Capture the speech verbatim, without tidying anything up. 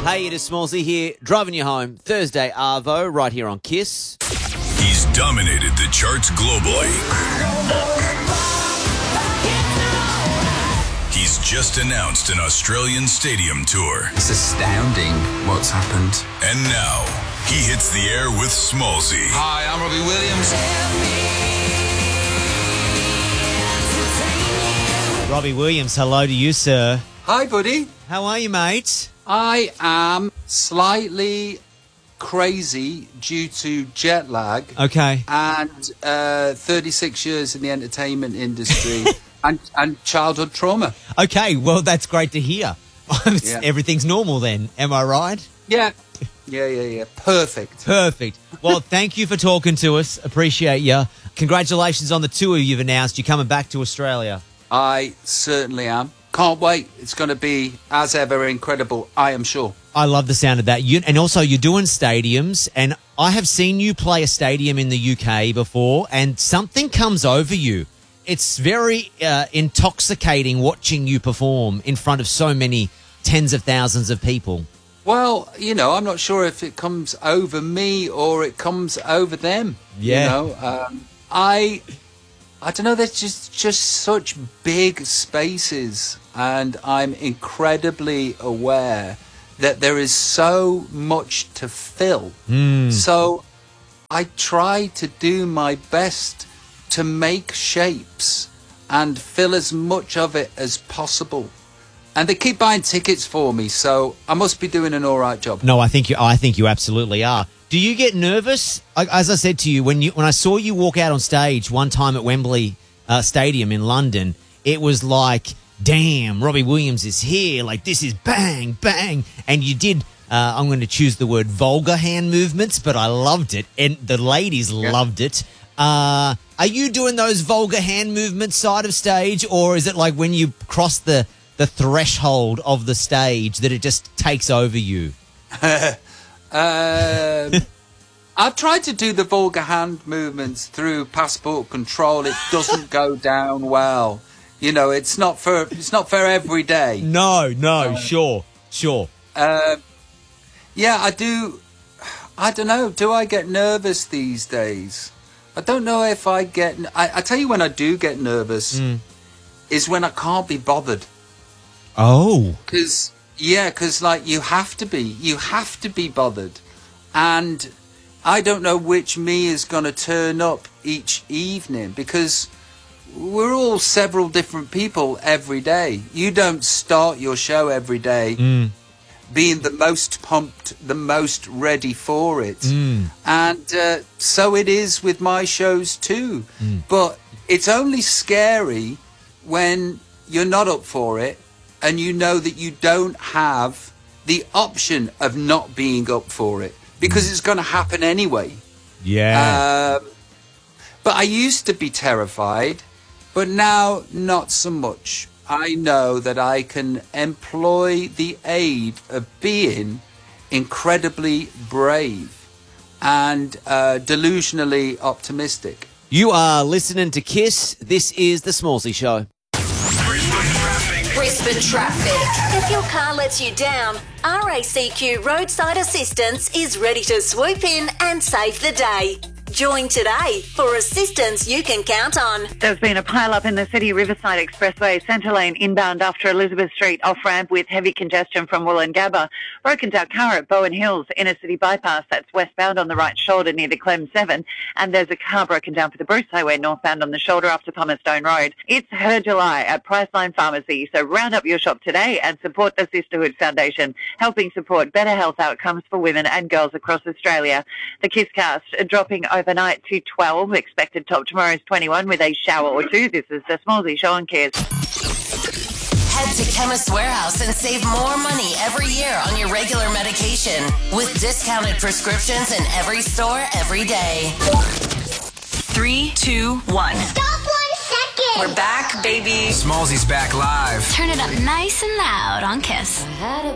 Hey, it is Smallsy here, driving you home. Thursday Arvo, right here on Kiss. He's dominated the charts globally. He's just announced an Australian stadium tour. It's astounding what's happened. And now, he hits the air with Smallsy. Hi, I'm Robbie Williams. Robbie Williams, hello to you, sir. Hi, buddy. How are you, mate? I am slightly crazy due to jet lag. Okay. And uh, thirty-six years in the entertainment industry and, and childhood trauma. Okay, well, that's great to hear. Yeah. Everything's normal then, am I right? Yeah. Yeah, yeah, yeah. Perfect. Perfect. Well, thank you for talking to us. Appreciate you. Congratulations on the tour you've announced. You're coming back to Australia. I certainly am. Can't wait. It's going to be, as ever, incredible, I am sure. I love the sound of that. You, and also, you're doing stadiums, and I have seen you play a stadium in the U K before, and something comes over you. It's very uh, intoxicating watching you perform in front of so many tens of thousands of people. Well, you know, I'm not sure if it comes over me or it comes over them. Yeah. You know, um, I... I don't know, there's just, just such big spaces, and I'm incredibly aware that there is so much to fill. Mm. So I try to do my best to make shapes and fill as much of it as possible. And they keep buying tickets for me, so I must be doing an all right job. No, I think you. I think you absolutely are. Do you get nervous? As I said to you, when you when I saw you walk out on stage one time at Wembley uh, Stadium in London, it was like, damn, Robbie Williams is here. Like, this is bang, bang. And you did, uh, I'm going to choose the word vulgar hand movements, but I loved it. And the ladies yeah. loved it. Uh, are you doing those vulgar hand movements side of stage, or is it like when you cross the, the threshold of the stage that it just takes over you? Um, I've tried to do the vulgar hand movements through passport control. It doesn't go down well. You know, it's not for it's not for every day. No, no, um, sure, sure. Uh, yeah, I do. I don't know. Do I get nervous these days? I don't know if I get. I, I tell you, when I do get nervous, mm. is when I can't be bothered. Oh, because. Yeah, because, like, you have to be. You have to be bothered. And I don't know which me is going to turn up each evening, because we're all several different people every day. You don't start your show every day mm. being the most pumped, the most ready for it. Mm. And uh, so it is with my shows too. Mm. But it's only scary when you're not up for it, and you know that you don't have the option of not being up for it, because it's going to happen anyway. Yeah. Um, but I used to be terrified, but now not so much. I know that I can employ the aid of being incredibly brave and uh, delusionally optimistic. You are listening to Kiss. This is The Smallsy Show. Brisbane traffic. If your car lets you down, R A C Q Roadside Assistance is ready to swoop in and save the day. Join today for assistance you can count on. There's been a pile-up in the City Riverside Expressway, Centre Lane inbound after Elizabeth Street off-ramp with heavy congestion from Wollongabba. Broken down car at Bowen Hills, Inner City Bypass, that's westbound on the right shoulder near the Clem seven. And there's a car broken down for the Bruce Highway northbound on the shoulder after Palmerstone Road. It's Her July at Priceline Pharmacy, so round up your shop today and support the Sisterhood Foundation, helping support better health outcomes for women and girls across Australia. The Kisscast dropping overnight to twelve. Expected top tomorrow is twenty-one with a shower or two. This is the Smallsy Show on Kiss. Head to Chemist Warehouse and save more money every year on your regular medication with discounted prescriptions in every store every day. Three, two, one. Stop one second. We're back, baby. Smallsy's back live. Turn it up nice and loud on Kiss. I had a